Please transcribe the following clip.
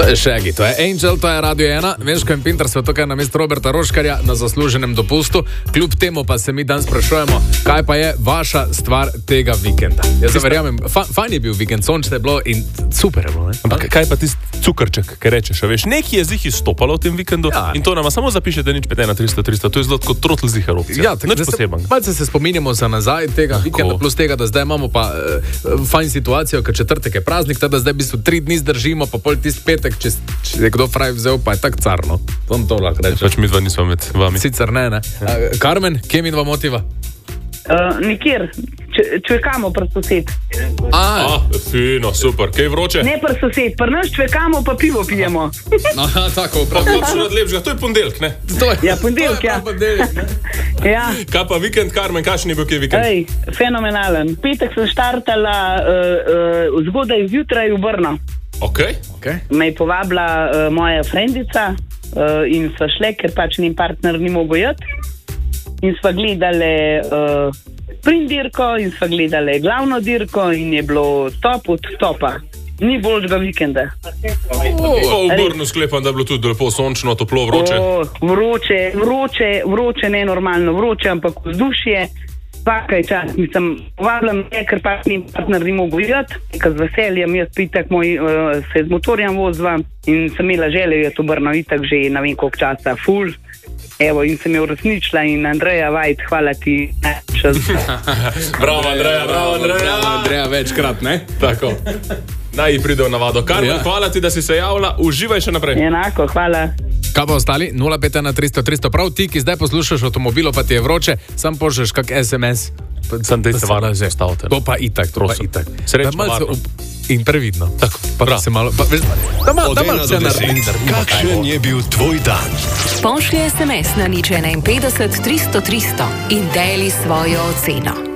Šegi, to je Angel, to je Radio 1. Veško in Pinter so tukaj na mesto Roberta Roškarja na zasluženem dopustu. Kljub temu pa se mi danes sprašujemo, kaj pa je vaša stvar tega vikenda. Jaz verjamem, fajn je bil vikend, sončne je bilo in super je bilo. Ne? Ampak kaj pa tisti cukrček, kaj rečeš, veš? Nekaj je zih izstopalo v tem vikendu in to nama samo zapišete nič 5, 1, 300, 300. To je zelo kot trotl zihar opcija. Ja, nič poseben. Malce se spominjamo za nazaj tega vikenda, plus tega, da zdaj imamo pa fajn situacijo, ker četrtek je praznik, da zdaj v bistvu 3 dni zdržimo, pa pol tisti petek, če je kdo fraj vzel, pa je tak carno. To lahko reče. Pač mi dva nismo med vami. Sicer ne. Karmen, kje mi dva motiva? Nikjer. Čvekamo pri sosed. Fino, super. Kaj vroče? Ne pri sosed, pri nas čvekamo, pa pivo pijemo. Tako, prav. To je ponedeljek, ne? Ja, ponedeljek, ja. Ja. Kaj pa vikend, Karmen, kakšen je bil kje vikend? Fenomenalen. Petek sem štartala zgodaj zjutraj v Brno. Okay. Me je povabila moja frendica in sva šle, ker pač njen partner ni mogel jeti. In sva gledali sprint dirko in sva gledali glavno dirko in je bilo top od topa. Ni boljšega vikenda. V Brnu sklepam, da je bilo tudi lepo sončno, toplo, vroče. Vroče, ne normalno vroče, ampak vzdušje. Pakaj čas, povabila me, ker pač njen partner ni mogel jeti, ker z veseljem jaz pitak se z motorjem vozva in sem imela željo jeti v Brno, itak že ne vem koliko časa, full. Evo, in sem jo uresničila in Andreja Vajt, hvala ti. Bravo, Andreja. Andreja večkrat, ne? Tako. Naj ji pride v navado. Karmen, hvala ti, da si se javila. Uživaj še naprej. Enako, hvala. Kaj pa ostali? 051 300 300. Prav ti, ki zdaj poslušaš avtomobilo, pa ti je vroče, sam pošlješ kak SMS. Sam te se varno že stavite. To pa itak, Srečno varno. In previdno. Tako, pa se malo... Da malo se naredi. Kakšen je bil tvoj dan? Pošlji SMS na nič 51 300 300 in deli svojo oceno.